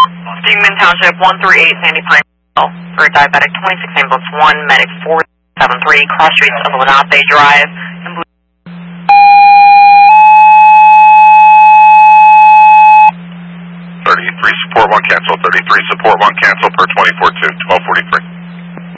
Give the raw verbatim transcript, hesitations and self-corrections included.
Dingman Township, one three eight Sandy Pine for a diabetic, twenty-six ambulance one, medic four seven three, cross streets of Lenape Drive. thirty-three support one cancel, thirty-three support one cancel per twenty-four two, twelve forty-three.